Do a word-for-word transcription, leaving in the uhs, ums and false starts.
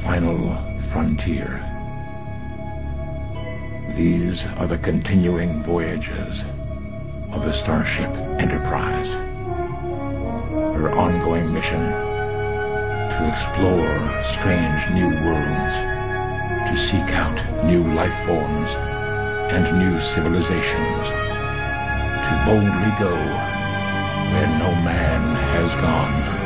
final frontier. These are the continuing voyages of the Starship Enterprise. Her ongoing mission: to explore strange new worlds, to seek out new life forms and new civilizations, to boldly go where no man has gone.